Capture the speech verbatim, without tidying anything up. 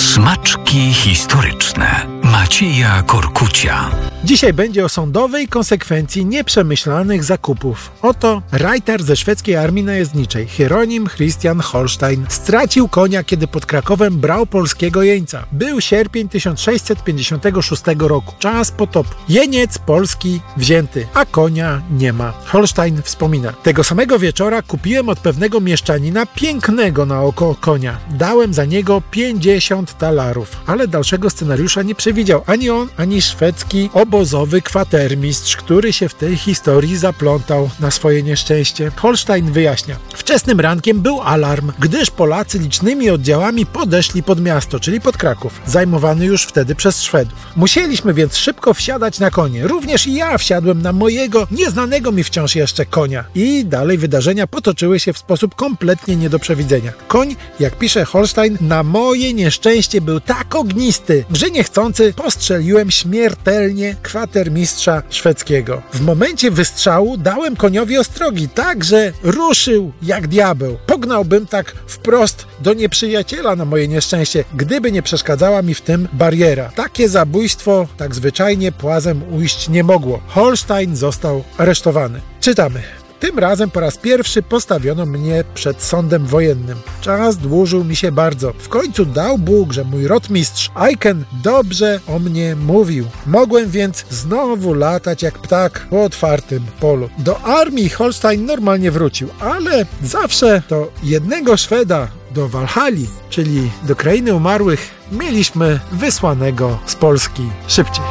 Smaczki historyczne Macieja Korkucia. Dzisiaj będzie o sądowej konsekwencji nieprzemyślanych zakupów. Oto Reiter ze szwedzkiej armii najezdniczej, Hieronim Christian Holstein, stracił konia, kiedy pod Krakowem brał polskiego jeńca. Był sierpień tysiąc sześćset pięćdziesiątego szóstego roku, czas potopu. Jeniec polski wzięty, a konia nie ma. Holstein wspomina: tego samego wieczora kupiłem od pewnego mieszczanina pięknego na oko konia. Dałem za niego pięćdziesiąt talarów, ale dalszego scenariusza nie przewidział ani on, ani szwedzki obozowy kwatermistrz, który się w tej historii zaplątał na swoje nieszczęście. Holstein wyjaśnia: wczesnym rankiem był alarm, gdyż Polacy licznymi oddziałami podeszli pod miasto, czyli pod Kraków, zajmowany już wtedy przez Szwedów. Musieliśmy więc szybko wsiadać na konie. Również i ja wsiadłem na mojego, nieznanego mi wciąż jeszcze konia. I dalej wydarzenia potoczyły się w sposób kompletnie nie do przewidzenia. Koń, jak pisze Holstein, na moje nieszczęście był tak ognisty, że niechcący postrzeliłem śmiertelnie kwatermistrza szwedzkiego. W momencie wystrzału dałem koniowi ostrogi, tak że ruszył jak diabeł. Pognałbym tak wprost do nieprzyjaciela na moje nieszczęście, gdyby nie przeszkadzała mi w tym bariera. Takie zabójstwo tak zwyczajnie płazem ujść nie mogło. Holstein został aresztowany. Czytamy: tym razem po raz pierwszy postawiono mnie przed sądem wojennym. Czas dłużył mi się bardzo. W końcu dał Bóg, że mój rotmistrz Aiken dobrze o mnie mówił. Mogłem więc znowu latać jak ptak po otwartym polu. Do armii Holstein normalnie wrócił, ale zawsze to jednego Szweda do Walhalli, czyli do krainy umarłych, mieliśmy wysłanego z Polski szybciej.